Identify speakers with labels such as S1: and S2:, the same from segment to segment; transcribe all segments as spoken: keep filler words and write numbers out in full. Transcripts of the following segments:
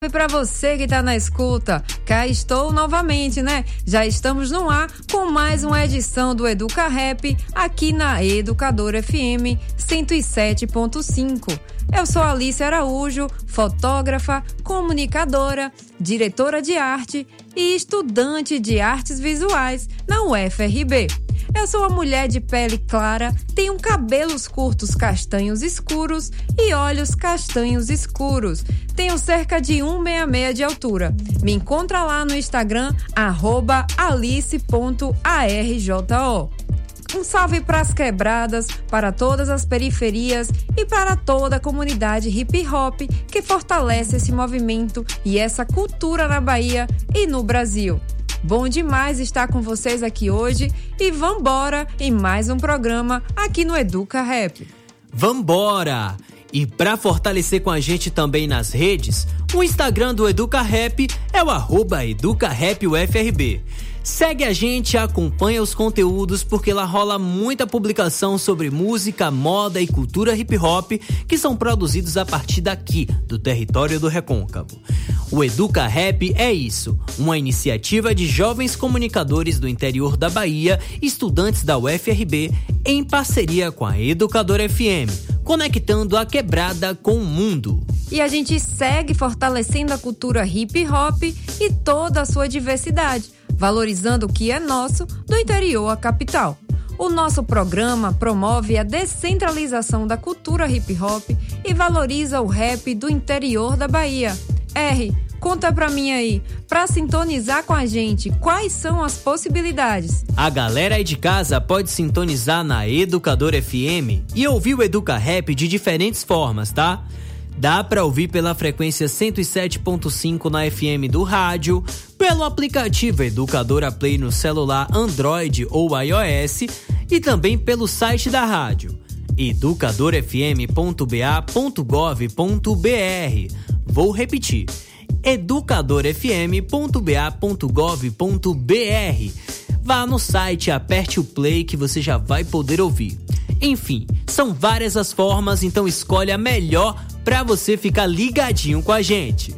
S1: E para você que tá na escuta, cá estou novamente, né? Já estamos no ar com mais uma edição do Educa Rap aqui na Educadora F M cento e sete ponto cinco. Eu sou Alice Araújo, fotógrafa, comunicadora, diretora de arte e estudante de artes visuais na U F R B. Eu sou uma mulher de pele clara, tenho cabelos curtos castanhos escuros e olhos castanhos escuros. Tenho cerca de um metro e sessenta e seis de altura. Me encontra lá no Instagram, arroba alice ponto arjo. Um salve para as quebradas, para todas as periferias e para toda a comunidade hip hop que fortalece esse movimento e essa cultura na Bahia e no Brasil. Bom demais estar com vocês aqui hoje e vambora em mais um programa aqui no Educa Rap.
S2: Vambora! E para fortalecer com a gente também nas redes, o Instagram do Educa Rap é o arroba Educa Rap U F R B. Segue a gente, acompanha os conteúdos, porque lá rola muita publicação sobre música, moda e cultura hip hop que são produzidos a partir daqui, do território do Recôncavo. O Educa Rap é isso, uma iniciativa de jovens comunicadores do interior da Bahia, estudantes da U F R B, em parceria com a Educadora F M, conectando a quebrada com o mundo.
S1: E a gente segue fortalecendo a cultura hip hop e toda a sua diversidade, valorizando o que é nosso do interior à capital. O nosso programa promove a descentralização da cultura hip hop e valoriza o rap do interior da Bahia. R, conta pra mim aí, pra sintonizar com a gente, quais são as possibilidades?
S2: A galera aí de casa pode sintonizar na Educadora F M e ouvir o Educa Rap de diferentes formas, tá? Dá pra ouvir pela frequência cento e sete ponto cinco na F M do rádio, pelo aplicativo Educadora Play no celular Android ou iOS e também pelo site da rádio, educador f m ponto b a ponto gov ponto b r. Vou repetir, educador f m ponto b a ponto gov ponto b r. Vá no site, aperte o play que você já vai poder ouvir. Enfim, são várias as formas, então escolhe a melhor para você ficar ligadinho com a gente.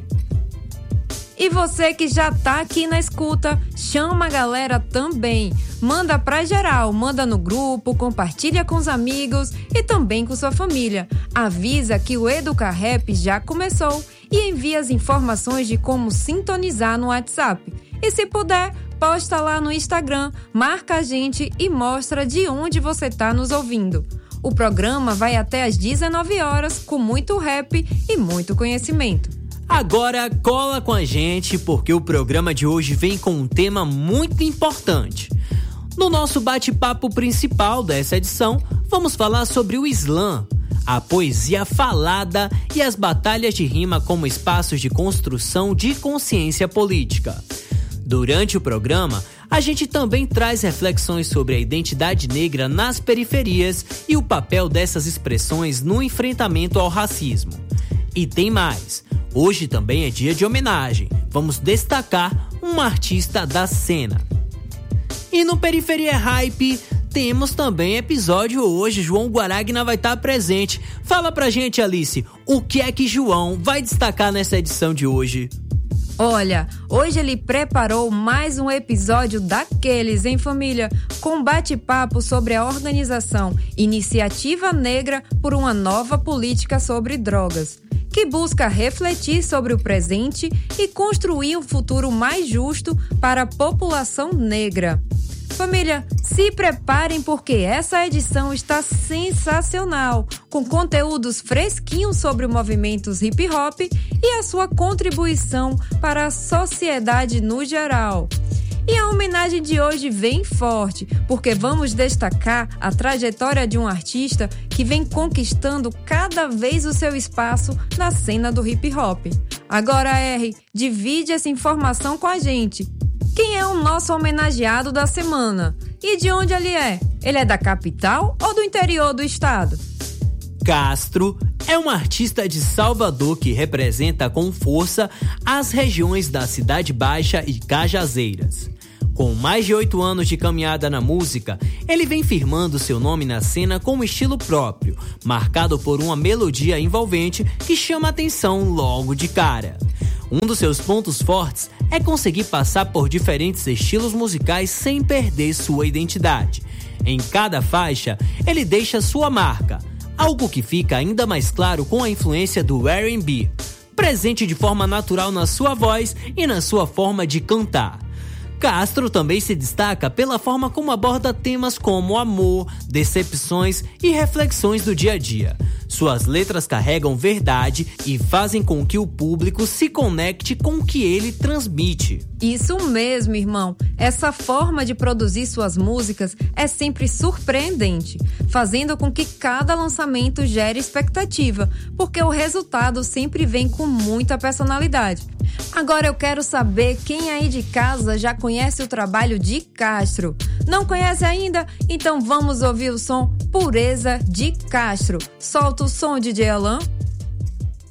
S1: E você que já tá aqui na escuta, chama a galera também. Manda pra geral, manda no grupo, compartilha com os amigos e também com sua família. Avisa que o Educa Rap já começou e envia as informações de como sintonizar no WhatsApp. E se puder, posta lá no Instagram, marca a gente e mostra de onde você tá nos ouvindo. O programa vai até às dezenove horas com muito rap e muito conhecimento.
S2: Agora cola com a gente porque o programa de hoje vem com um tema muito importante. No nosso bate-papo principal dessa edição, vamos falar sobre o Islã, a poesia falada e as batalhas de rima como espaços de construção de consciência política. Durante o programa, a gente também traz reflexões sobre a identidade negra nas periferias e o papel dessas expressões no enfrentamento ao racismo. E tem mais, hoje também é dia de homenagem, vamos destacar um artista da cena. E no Periferia Hype, temos também episódio hoje, João Guaragna vai estar presente. Fala pra gente, Alice, o que é que João vai destacar nessa edição de hoje?
S1: Olha, hoje ele preparou mais um episódio daqueles, hein, família? Com bate-papo sobre a organização Iniciativa Negra por uma Nova Política sobre Drogas, que busca refletir sobre o presente e construir um futuro mais justo para a população negra. Família, se preparem porque essa edição está sensacional, com conteúdos fresquinhos sobre movimentos hip hop e a sua contribuição para a sociedade no geral. E a homenagem de hoje vem forte, porque vamos destacar a trajetória de um artista que vem conquistando cada vez o seu espaço na cena do hip hop. Agora, R, divide essa informação com a gente. Quem é o nosso homenageado da semana? E de onde ele é? Ele é da capital ou do interior do estado?
S2: Castro é um artista de Salvador que representa com força as regiões da Cidade Baixa e Cajazeiras. Com mais de oito anos de caminhada na música, ele vem firmando seu nome na cena com um estilo próprio, marcado por uma melodia envolvente que chama a atenção logo de cara. Um dos seus pontos fortes é conseguir passar por diferentes estilos musicais sem perder sua identidade. Em cada faixa, ele deixa sua marca, algo que fica ainda mais claro com a influência do R and B, presente de forma natural na sua voz e na sua forma de cantar. Castro também se destaca pela forma como aborda temas como amor, decepções e reflexões do dia a dia. Suas letras carregam verdade e fazem com que o público se conecte com o que ele transmite.
S1: Isso mesmo, irmão. Essa forma de produzir suas músicas é sempre surpreendente, fazendo com que cada lançamento gere expectativa, porque o resultado sempre vem com muita personalidade. Agora eu quero saber quem aí de casa já conhece o trabalho de Castro. Não conhece ainda? Então vamos ouvir o som Pureza de Castro. Solta o som, D J Alan.